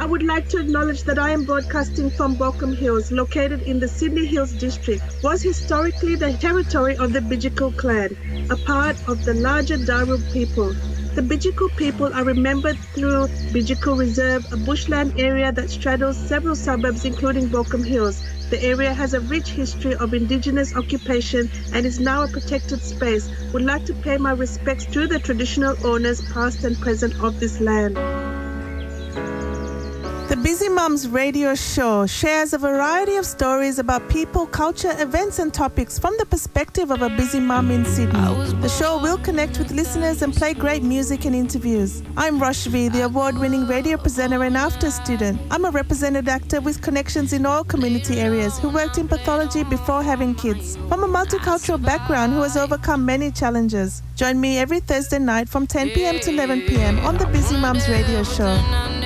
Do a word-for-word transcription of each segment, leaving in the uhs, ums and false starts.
would like to acknowledge that I am broadcasting from Bochum Hills, located in the Sydney Hills district. Was historically the territory of the Bidjigal clan, a part of the larger Darug people. The Bidjigal people are remembered through Bidjigal Reserve, a bushland area that straddles several suburbs including Bochum Hills. The area has a rich history of indigenous occupation and is now a protected space. Would like to pay my respects to the traditional owners past and present of this land. The Busy Mums radio show shares a variety of stories about people, culture, events and topics from the perspective of a busy mum in Sydney. The show will connect with listeners and play great music and interviews. I'm Roshvi, the award-winning radio presenter and after student. I'm a represented actor with connections in all community areas who worked in pathology before having kids. From a multicultural background who has overcome many challenges. Join me every Thursday night from ten p.m. to eleven p.m. on the Busy Mums radio show.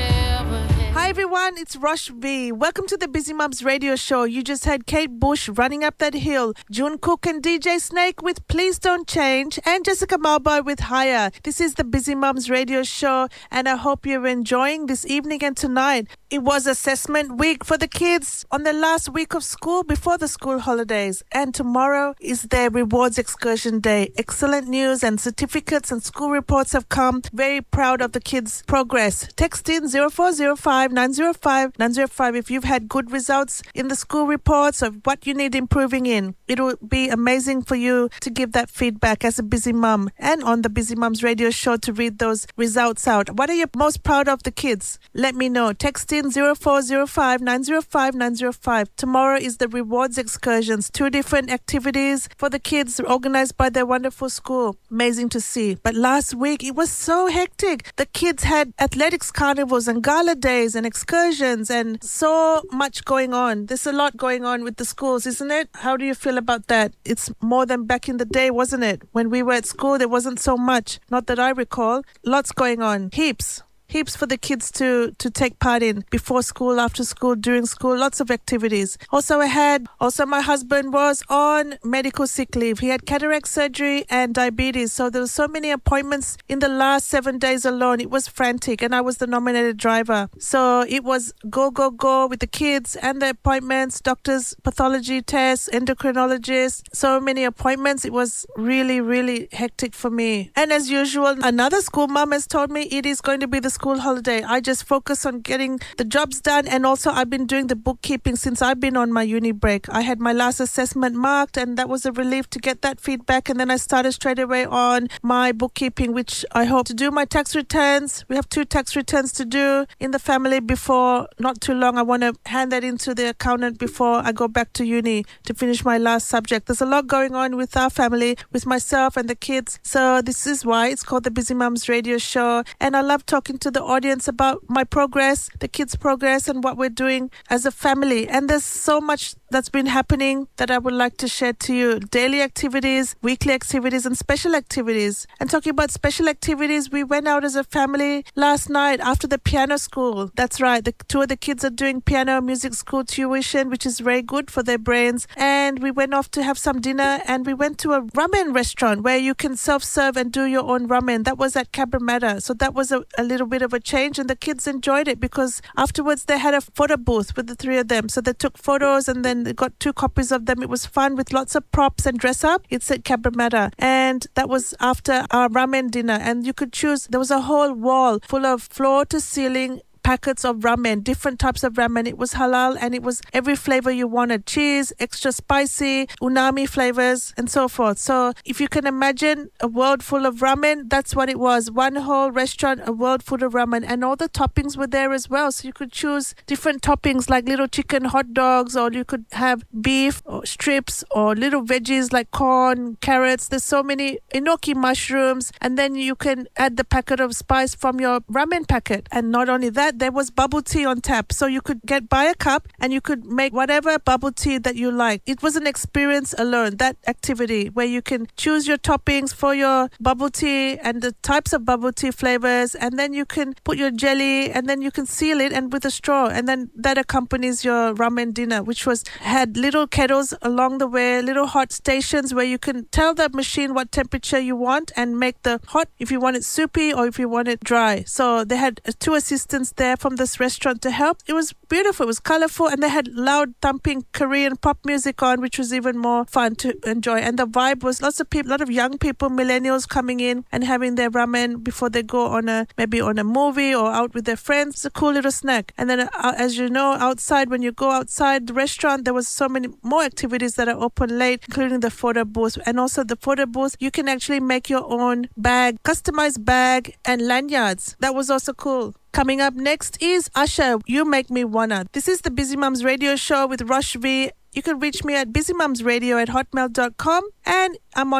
Hi everyone, it's Rosh V. Welcome to the Busy Mums radio show. You just had Kate Bush, Running Up That Hill, June Cook and D J Snake with Please Don't Change, and Jessica Malboy with Higher. This is the Busy Mums radio show and I hope you're enjoying this evening and tonight. It was assessment week for the kids on the last week of school before the school holidays, and tomorrow is their rewards excursion day. Excellent news and certificates and school reports have come. Very proud of the kids' progress. Text in zero four zero five nine zero five nine zero five if you've had good results in the school reports of what you need improving in. It will be amazing for you to give that feedback as a busy mum and on the Busy Mums radio show to read those results out. What are you most proud of the kids? Let me know. Text in zero four zero five nine zero five nine zero five. Tomorrow is the rewards excursions, two different activities for the kids organized by their wonderful school. Amazing to see. But last week it was so hectic. The kids had athletics carnivals and gala days and excursions and so much going on. There's a lot going on with the schools, isn't it? How do you feel about that? It's more than back in the day, wasn't it? When we were at school, there wasn't so much. Not that I recall. Lots going on. Heaps. Heaps for the kids to, to take part in before school, after school, during school, lots of activities. Also I had, also my husband was on medical sick leave. He had cataract surgery and diabetes. So there were so many appointments in the last seven days alone. It was frantic and I was the nominated driver. So it was go, go, go with the kids and the appointments, doctors, pathology tests, endocrinologists, so many appointments. It was really, really hectic for me. And as usual, another school mum has told me it is going to be the school holiday. I just focus on getting the jobs done, and also I've been doing the bookkeeping since I've been on my uni break. I had my last assessment marked and that was a relief to get that feedback, and then I started straight away on my bookkeeping, which I hope to do my tax returns. We have two tax returns to do in the family before not too long. I want to hand that into the accountant before I go back to uni to finish my last subject. There's a lot going on with our family, with myself and the kids. So this is why it's called the Busy Mums radio show, and I love talking to the audience about my progress, the kids' progress and what we're doing as a family. And there's so much that's been happening that I would like to share to you. Daily activities, weekly activities and special activities. And talking about special activities, we went out as a family last night after the piano school. That's right, the two of the kids are doing piano music school tuition, which is very good for their brains. And we went off to have some dinner and we went to a ramen restaurant where you can self-serve and do your own ramen. That was at Cabramatta. So that was a, a little bit of a change, and the kids enjoyed it because afterwards they had a photo booth with the three of them. So they took photos and then they got two copies of them. It was fun with lots of props and dress up. It's at Cabramatta, and that was after our ramen dinner, and you could choose. There was a whole wall full of floor to ceiling packets of ramen, different types of ramen. It was halal and it was every flavor you wanted. Cheese, extra spicy, umami flavors and so forth. So if you can imagine a world full of ramen, that's what it was. One whole restaurant, a world full of ramen, and all the toppings were there as well. So you could choose different toppings like little chicken hot dogs, or you could have beef or strips or little veggies like corn, carrots. There's so many enoki mushrooms, and then you can add the packet of spice from your ramen packet. And not only that, there was bubble tea on tap. So you could get buy a cup and you could make whatever bubble tea that you like. It was an experience alone, that activity where you can choose your toppings for your bubble tea and the types of bubble tea flavors, and then you can put your jelly and then you can seal it and with a straw, and then that accompanies your ramen dinner, which was had little kettles along the way, little hot stations where you can tell the machine what temperature you want and make the hot if you want it soupy or if you want it dry. So they had two assistants there there from this restaurant to help. It was beautiful. It was colorful, and they had loud thumping Korean pop music on, which was even more fun to enjoy. And the vibe was lots of people, a lot of young people, millennials coming in and having their ramen before they go on a maybe on a movie or out with their friends. It's a cool little snack. And then, uh, as you know, outside, when you go outside the restaurant, there was so many more activities that are open late, including the photo booth. And also the photo booth, you can actually make your own bag, customized bag and lanyards. That was also cool. Coming up next is Usher, You Make Me Wanna. This is the Busy Mums Radio Show with Rush V. You can reach me at busymumsradio at hotmail dot com, and I'm on